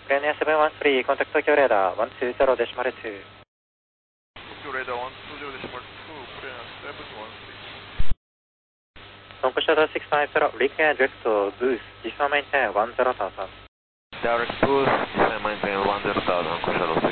Pioneer 713, contact Tokyo Radar 120.2. Tokyo Radar 120.2, Pioneer 713. Tonko Shuttle 650, require direct to booth, descend maintain 10,000. Direct booth, descend maintain 10,000, Tonko Shuttle